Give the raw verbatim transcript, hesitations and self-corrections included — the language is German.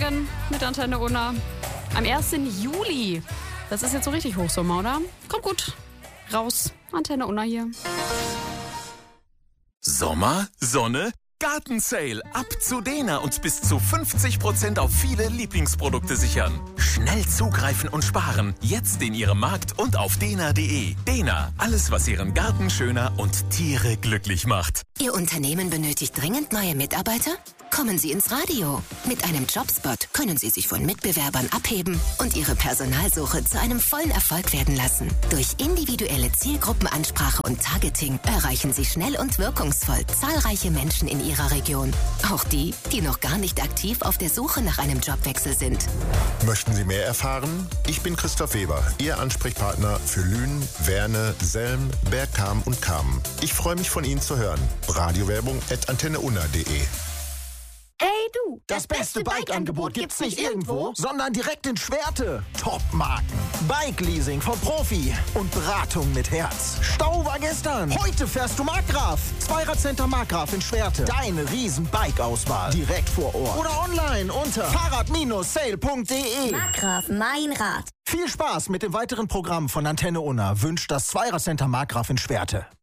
Morgen mit Antenne Unna. Am ersten Juli. Das ist jetzt so richtig Hochsommer, oder? Kommt gut. Raus. Antenne Unna hier. Sommer, Sonne, Gartensale. Ab zu Dena und bis zu fünfzig Prozent auf viele Lieblingsprodukte sichern. Schnell zugreifen und sparen. Jetzt in Ihrem Markt und auf dena punkt de. Dena, alles was Ihren Garten schöner und Tiere glücklich macht. Ihr Unternehmen benötigt dringend neue Mitarbeiter? Kommen Sie ins Radio. Mit einem Jobspot können Sie sich von Mitbewerbern abheben und Ihre Personalsuche zu einem vollen Erfolg werden lassen. Durch individuelle Zielgruppenansprache und Targeting erreichen Sie schnell und wirkungsvoll zahlreiche Menschen in Ihrer Region. Auch die, die noch gar nicht aktiv auf der Suche nach einem Jobwechsel sind. Möchten Sie mehr erfahren? Ich bin Christoph Weber, Ihr Ansprechpartner für Lünen, Werne, Selm, Bergkam und Kamen. Ich freue mich, von Ihnen zu hören. Radiowerbung at antenneunna punkt de. Ey du, das beste Bike-Angebot gibt's nicht irgendwo, sondern direkt in Schwerte. Top-Marken, Bike-Leasing von Profi und Beratung mit Herz. Stau war gestern. Heute fährst du Markgraf. Zweirad-Center Markgraf in Schwerte. Deine riesen Bike-Auswahl. Direkt vor Ort. Oder online unter fahrrad Bindestrich sale punkt de. Markgraf, mein Rad. Viel Spaß mit dem weiteren Programm von Antenne Unna wünscht das Zweirad-Center Markgraf in Schwerte.